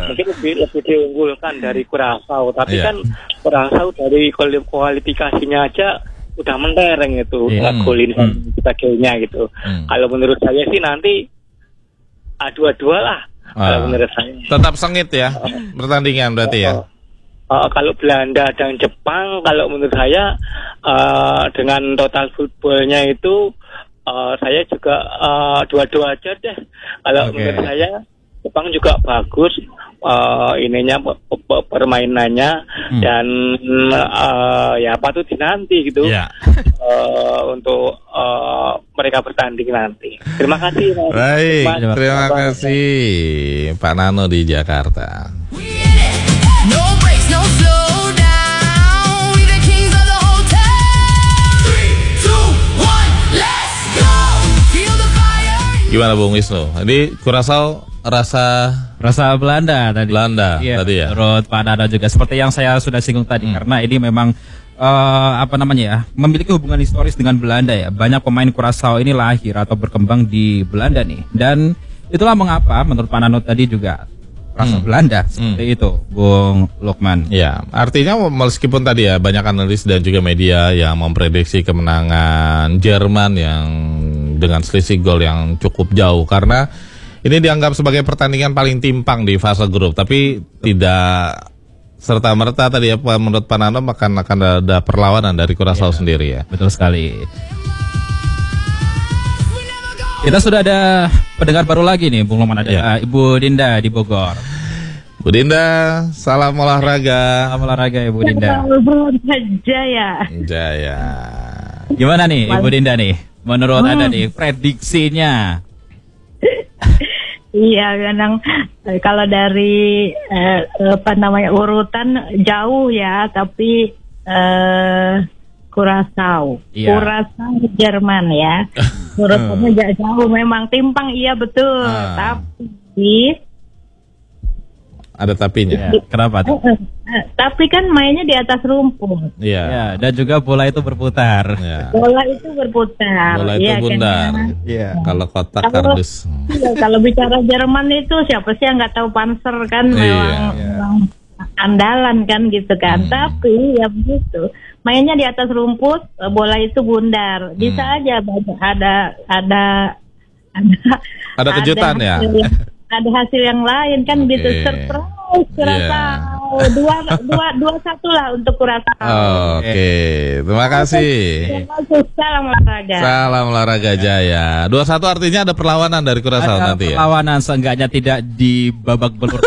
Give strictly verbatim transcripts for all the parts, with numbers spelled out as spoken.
mungkin lebih lebih diunggulkan dari Curaçao, tapi yeah. kan Curaçao dari kualifikasinya aja udah mentereng itu, yeah. udah golin dan hmm. sebagainya gitu. Hmm. Kalau menurut saya sih nanti adu-adu lah. Ah. Kalau menurut saya. Tetap sengit ya pertandingan berarti ya. Uh, kalau Belanda dan Jepang, kalau menurut saya uh, dengan total footballnya itu, uh, saya juga uh, dua-dua aja deh. Kalau okay. menurut saya Jepang juga bagus, uh, ininya permainannya hmm. dan uh, ya patut dinanti gitu yeah. uh, untuk uh, mereka bertanding nanti. Terima kasih. Baik, Mas. Terima kasih Pak Nano di Jakarta. No breaks, no slow down. We the kings of the hotel. three, two, one, let's go. Feel the fire. Gimana Bung Wisnu? Ini Curaçao rasa rasa Belanda tadi. Belanda iya, tadi ya. Menurut Pak Nada juga seperti yang saya sudah singgung tadi, hmm. karena ini memang uh, apa namanya ya, memiliki hubungan historis dengan Belanda ya. Banyak pemain Curaçao ini lahir atau berkembang di Belanda nih. Dan itulah mengapa menurut Pak Nano tadi juga rasa hmm. Belanda seperti hmm. itu, Bung Lukman. Ya, artinya meskipun tadi ya banyak analis dan juga media yang memprediksi kemenangan Jerman yang dengan selisih gol yang cukup jauh, karena ini dianggap sebagai pertandingan paling timpang di fase grup, tapi tidak serta-merta tadi ya menurut Pak Nano akan akan ada perlawanan dari Curaçao ya, sendiri ya. Betul sekali. Kita sudah ada pendengar baru lagi nih, Bung Lukman, ada ya. Ibu Dinda di Bogor. Bu Dinda, salam olahraga. Salam olahraga ya Bu Dinda. Jaya. Jaya. Gimana nih Ibu Dinda nih? Menurut hmm. Anda nih prediksinya? Iya, kadang kalau dari eh, apa namanya urutan jauh ya, tapi eh, Curaçao, iya. Curaçao Jerman ya. Urutannya hmm. jauh, memang timpang iya betul, ah. tapi ada tapinya. Ya, kenapa tuh? Uh, uh, tapi kan mainnya di atas rumput. Iya. Ya, dan juga bola itu berputar. Ya. Bola itu berputar. Bola itu ya, bundar. Iya. Kan? Kalau kotak kardus. Iya, kalau bicara Jerman itu siapa sih yang nggak tahu Panzer kan, memang, iya. memang andalan kan gitu kan. Hmm. Tapi ya begitu. Mainnya di atas rumput, bola itu bundar. Bisa hmm. aja ada ada ada ada kejutan ada ya. Hasil, ada hasil yang lain kan okay. gitu, surprise Curaçao. Yeah. Dua dua dua satu lah untuk Curaçao. Oh, Oke, okay. Terima kasih. Salam olahraga. Salam olahraga Jaya. Dua satu artinya ada perlawanan dari Curaçao nanti ya. Perlawanan seenggaknya tidak di babak belur.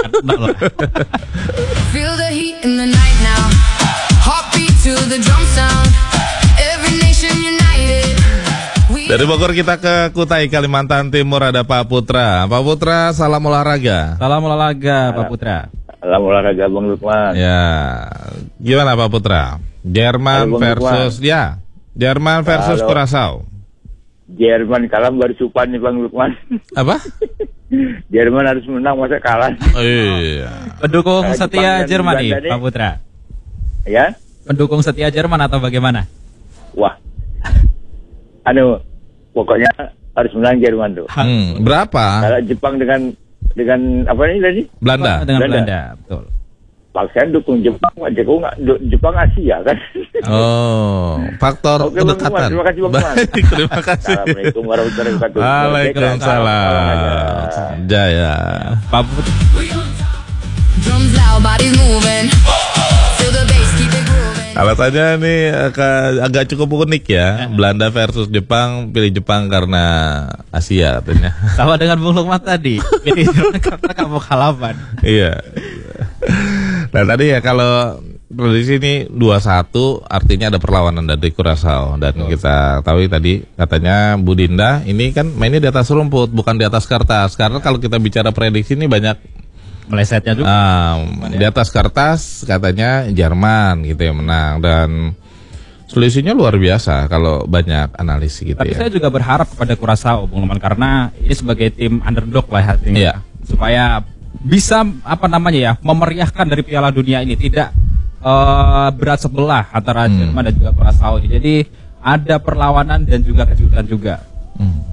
Feel the heat in the night now. Heartbeat to the drum sound. Every nation united. Dari Bogor kita ke Kutai, Kalimantan Timur, ada Pak Putra. Pak Putra, salam olahraga. Salam olahraga, Pak Putra. Salam olahraga, Bang Lukman. Ya, gimana Pak Putra? Jerman Halo, versus Lukman. ya, Jerman versus Curaçao. Jerman kalah baru supan nih Bang Lukman. Apa? Jerman harus menang, masa kalah. Oh, iya. Pendukung kalah setia Jerman nih, nih, Pak Putra. Ya? Pendukung setia Jerman atau bagaimana? Wah, anu. Pokoknya harus menang Jerman tuh. Hmm, berapa? Kalau Jepang dengan dengan apa ini tadi? Belanda. Dengan Belanda, Belanda. Betul. Paksain dukung Jepang, Jepang Jepang Asia kan. Oh, faktor Oke, kedekatan. Terima kasih Bang. Baik, terima kasih. Assalamualaikum warahmatullahi wabarakatuh. Waalaikumsalam. Jaya. Pak Putra. Drums loud, bodies moving. Feel the bass, keep it grooving. Alasannya ini agak, agak cukup unik ya. Belanda versus Jepang, pilih Jepang karena Asia katanya. Sama dengan Bung Lukman tadi, pilih Jepang karena kamu halaman. Iya. Nah tadi ya kalau prediksi ini dua satu artinya ada perlawanan dari Curaçao. Dan oh. kita tahu tadi katanya Bu Dinda ini kan mainnya di atas rumput bukan di atas kertas. Karena kalau kita bicara prediksi ini banyak melesetnya juga. Um, di atas kertas katanya Jerman gitu ya menang, dan selisihnya luar biasa kalau banyak analisis gitu. Tapi ya. saya juga berharap kepada Curaçao, Bung Lukman, karena ini sebagai tim underdog lah hatinya. Iya. Supaya bisa apa namanya ya, memeriahkan dari Piala Dunia ini, tidak uh, berat sebelah antara hmm. Jerman dan juga Curaçao. Jadi ada perlawanan dan juga kejutan juga. Hmm.